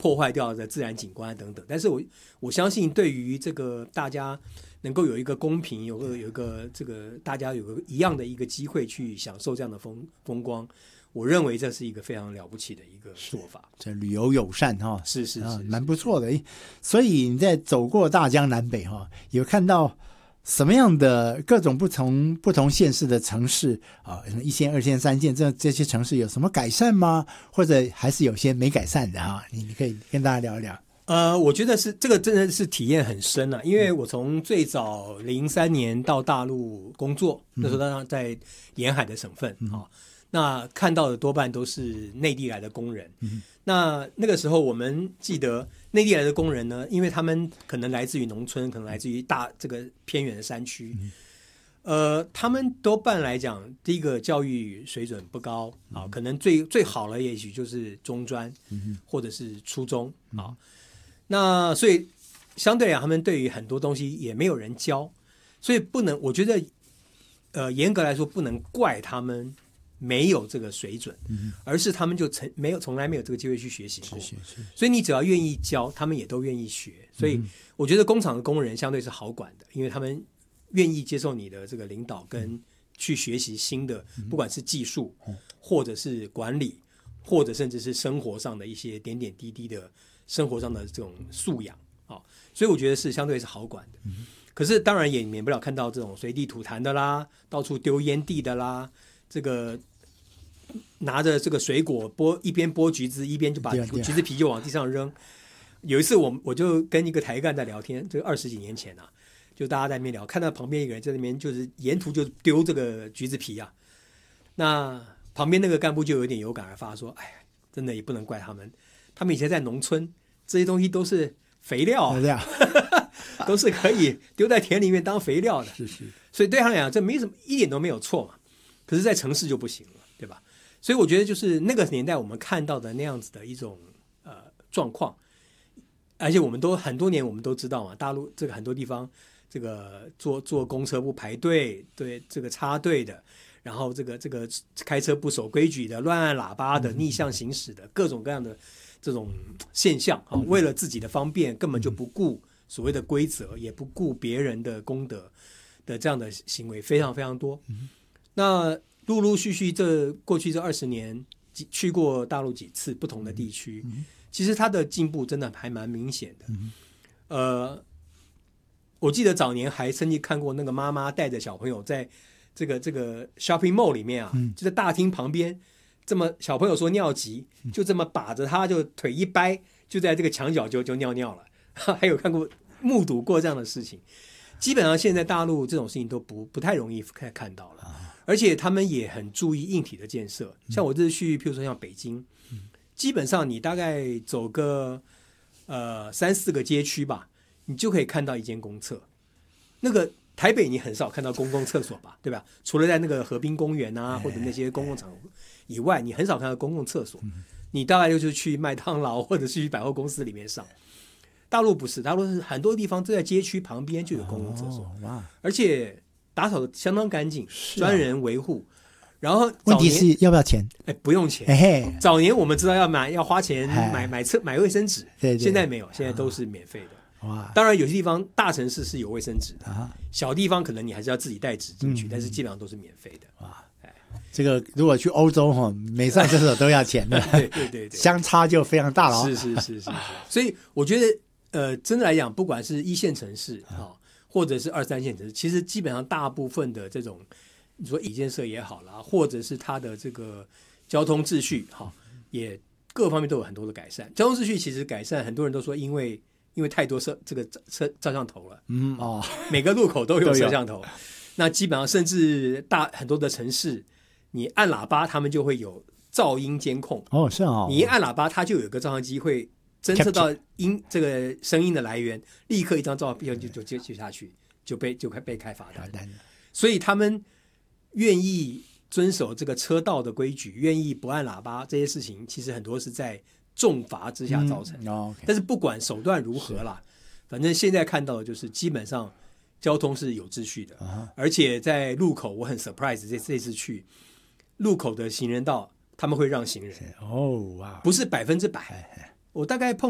破坏掉的自然景观等等。但是我相信，对于这个大家能够有一个公平，有一个这个大家有个一样的一个机会去享受这样的风光，我认为这是一个非常了不起的一个做法。 这旅游友善哈， 是蛮不错的。所以你在走过大江南北哈，有看到什么样的各种不同县市的城市啊，1线、2线、3线这些城市有什么改善吗？或者还是有些没改善的哈？你可以跟大家聊一聊。 我觉得是这个真的是体验很深啊，因为我从最早03年到大陆工作，那时候当然在沿海的省份那看到的多半都是内地来的工人。那个时候我们记得内地来的工人呢，因为他们可能来自于农村，可能来自于这个偏远的山区，他们多半来讲，第一个教育水准不高啊，可能最好了也许就是中专或者是初中啊。那所以相对他们对于很多东西也没有人教，所以不能，我觉得严格来说不能怪他们没有这个水准，而是他们就从来没有这个机会去学习过。所以你只要愿意教，他们也都愿意学。所以我觉得工厂的工人相对是好管的，因为他们愿意接受你的这个领导，跟去学习新的，不管是技术，或者是管理，或者甚至是生活上的一些点点滴滴的生活上的这种素养所以我觉得是相对是好管的。可是当然也免不了看到这种随地吐痰的啦，到处丢烟蒂的啦，这个拿着这个水果一边剥橘子，一边就把橘子皮就往地上扔。有一次我就跟一个台干在聊天，这个20几年前就大家在那边聊，看到旁边一个人在那边就是沿途就丢这个橘子皮那旁边那个干部就有点有感而发说，哎呀，真的也不能怪他们以前在农村，这些东西都是肥料都是可以丢在田里面当肥料的。所以对他来讲这没什么，一点都没有错嘛。可是在城市就不行了，对吧？所以我觉得就是那个年代我们看到的那样子的一种状况，而且我们都很多年我们都知道嘛，大陆这个很多地方这个坐公车不排队，对这个插队的，然后这个开车不守规矩的，乱按喇叭的，逆向行驶的，各种各样的这种现象为了自己的方便根本就不顾所谓的规则，也不顾别人的公德的这样的行为非常非常多。那陆陆续续过去这20年去过大陆几次不同的地区，其实它的进步真的还蛮明显的。我记得早年还曾经看过那个妈妈带着小朋友在这个 shopping mall 里面就在大厅旁边，这么小朋友说尿急，就这么把着他就腿一掰，就在这个墙角就尿尿了。还有目睹过这样的事情。基本上现在大陆这种事情都不太容易看到了，而且他们也很注意硬体的建设。像我这次去譬如说像北京，基本上你大概走个3-4个街区吧，你就可以看到一间公厕。那个台北你很少看到公共厕所吧，对吧？除了在那个河滨公园或者那些公共场合以外，你很少看到公共厕所。你大概就是去麦当劳或者是去百货公司里面上。大陆不是，大陆是很多地方都在街区旁边就有公共厕所，而且打扫的相当干净，专人维护。然后问题是要不要钱？ 不用钱。早年我们知道要花钱买卫生纸，现在没有，现在都是免费的。当然有些地方大城市是有卫生纸的，小地方可能你还是要自己带纸进去，但是基本上都是免费的。 这个如果去欧洲每上厕所都要钱的， 对， 相差就非常大了。 是。所以我觉得真的来讲，不管是1线城市或者是2、3线城市，其实基本上大部分的这种你说建设也好啦，或者是它的这个交通秩序也各方面都有很多的改善。交通秩序其实改善，很多人都说因为太多这个摄像头了，每个路口都有摄像头。那基本上甚至很多的城市，你按喇叭，他们就会有噪音监控。 是啊， 你一按喇叭，它就有一个照相机会侦测到这个声音的来源，立刻一张照片就接下去，就被开罚单。所以他们愿意遵守这个车道的规矩，愿意不按喇叭，这些事情其实很多是在重罚之下造成的。但是不管手段如何啦，反正现在看到的就是基本上交通是有秩序的，而且在路口我很 surprise， 这次去路口的行人道他们会让行人，不是100%，我大概碰